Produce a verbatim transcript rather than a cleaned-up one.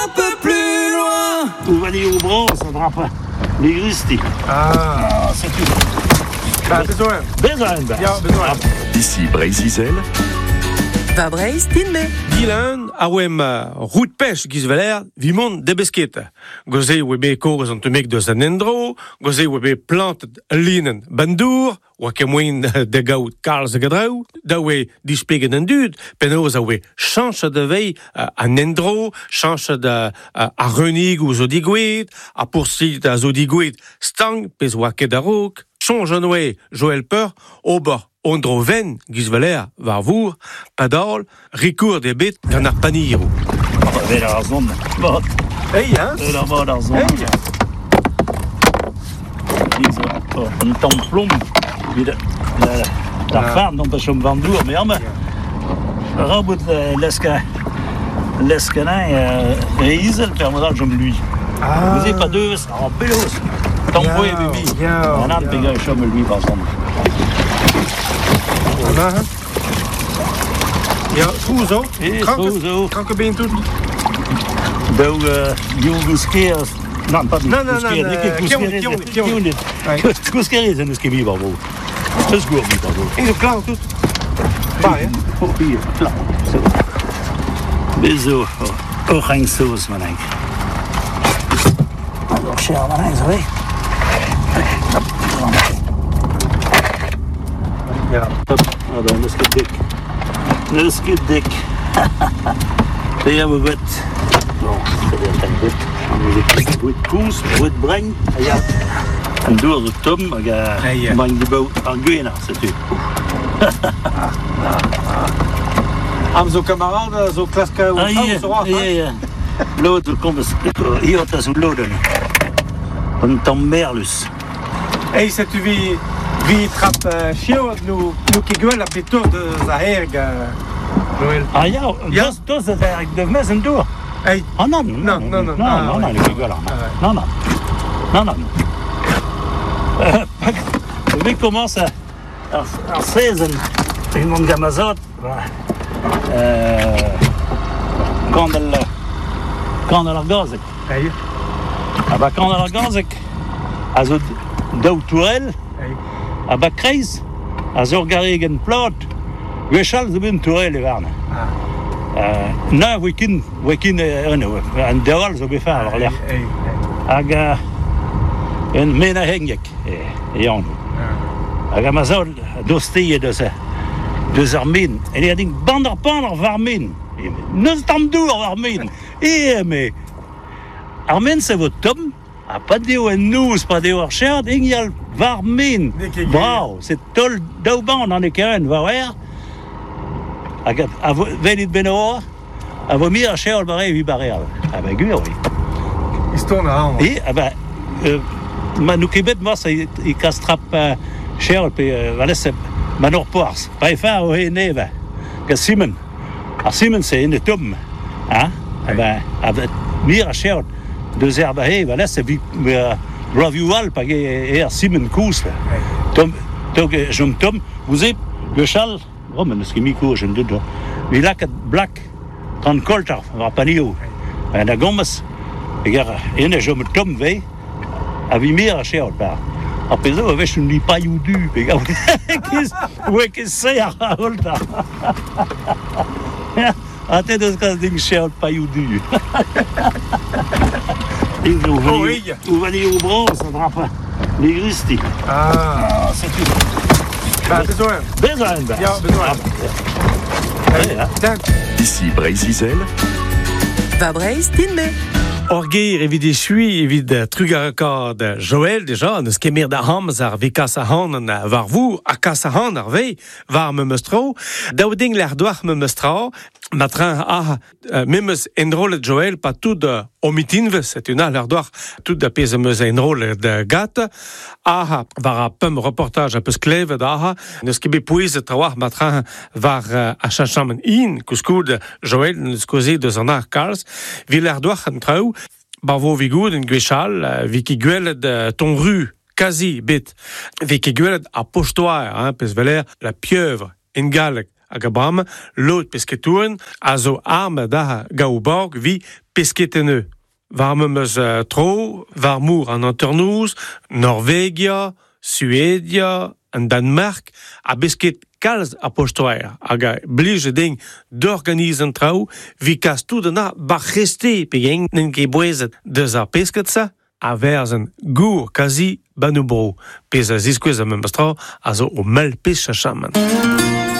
Un peu plus loin. Où va aller au bras, ça ne pas. Les gristi. Ah, Ah, c'est tout. bah, besoin. Besoin, ben. Ja, besoin. Ici Brésil. Va Breizh, tin me. Gilan, a oem route pêche gizveler, vimon de besketa. Goze webe koz an temek deus an endro, goze webe plant linen bandour, oa kemoin de gaout karls a gadrau, da oe dispegen an dud, penoz a oe chanche de vei an endro, chanche de a renig ou zo digouet, a poursit a zo digouet stang, pez oa ket a rok, change an oe Joël Peur, ober ondro ven gizveler var vour, padol, rikour de bet gant ar paniro. Ah, vel ar zon. Bot. Hey, hein? Vel ar bot ar zon. Hey. Un tamm plomb. D'ar farm, non pa chom bandour, me amma. Rabout leska... Leskenin reizel per modal chom lui. Ah. Vous avez pas deux, en pelos. Tamm Ja, poe bebi. ja, An an ja. pega chom lui par zon. Ah, hein? Ja, goed zo. Eh, Kanker- zo, zo. Kankerbeen toe. Dau Junguskeer... Non, pas Non, non, non, Junguskeer, non, ikke Kionit, Kionit, Kionit. Junguskeer is en uske bravo. Det er sgur, bravo. En zo klaar toe. Bah, hè? Oh, hier, klaar. Zo. Bezo, oh, geen soos, man, ik. Oh, scher, man, ik, zo, hé. Ja. Ah, dan is het dik. Nu is het dik. Dat hebben we wit. Nou, dat is het wit. Dan moet ik wit koes, wit breng. Ja. En door de tom, maar ja. breng de bouw aan Guena, zet u. Am zo camarade, zo klaske... Ah, hier, ja, ja. Lood, kom eens. Hier had hij zo'n loden. Een tam merlus. Hey, zet u wie... Wie trap uh, sjouw nu... Nu kiguel a betor de zaherg... Uh, Joël. Ah ja, Ja. dat, dat is het eigenlijk de mes en door. Hey. Ah non, non, Non, non, non. non, Ah, non, ouais. non, non, non, Ah, ouais. non, non, non, non. Euh, we commence à, à, à seize en mon gamazot, euh, quand elle, quand elle argazek. Hey. Ah bah quand elle argazek, à zo d'autourel, Hey. à bah kreis, à zo garegen plot, wechal zo ben tourel e varne. Ah. Uh, na wekin wekin an an deral zo befa ar l'air Hey. Hey. hag uh, en mena hengek e e an hag a mazol dostie de se de zarmin en e ding bander pan ar varmin neus tam dou ar varmin e me armen se vo tom a pas deo en nous pas deo ar cherd ingial varmin Ne ket bravo c'est tol daoban an e keren va ver hag a velit beno a vo mir a cheol bare vi bare a ba gur oui Histoire na an. et ah bah euh, ma nou kebet mas i, i kastrap uh, cheol pe uh, vales manor poars pa e fa o he neva ka simen ar simen se en e tom hein ah bah a mir a cheol de zerba he vales vi uh, bravual pa ge e ar simen kous tom tog jom tom vous êtes le chal oh men eus ket miko jem dud vi laket blak tran koltar var panio en a gommes egar en e jom tom vei a vi mir a cheol par a pezo a vech un li paiou du egar oe ket se a holta a te deus kas ding cheol paiou du Oh, oui. ou va dire au bras ça ne pas les gristi Ah. ah c'est tout Bah, besoin. besoin ben Ja, besoin. Hey, hein. Tiens. Ici Brésil. Va Breizh, tin me. Orgeir evit esui evit trug ar rekord Joël deja neus kemer da hamz ar vekas a han an var vou a kas a han ar vei var me meustro daou ding l'ar doar me meustra matrin a uh, memeus enrolet Joël pa tout de omitinve c'est une l'ar doar tout da pez meus enrolet de gat a var a pum reportage a peus kleve da neus kebe pouiz trawar matrin var uh, a chachamen in kouskou Joël neus koze deus an ar kalz vi l'ar doar an trao Bavo vigoud en gwechal, uh, vi ki gwelet uh, ton ru, kazi bit, vi ki gwelet a pochtoar, hein, pez veler, la pieuvre, en galek, hag a bram, lot pesketouren, a zo arme da gao borg vi pesketeneu. Var me meus uh, tro, var mour an Anternouz, Norvegia, Suedia, an Danemark, a besket kalz a postoer, hag a blije ding d'organizen trao, vi kas tout dena bar reste pe eng nen ke boezet deus ar pesket sa, a verz an gour kazi banou bro. Pez a ziskwez a membestra a zo o mel pes chachaman.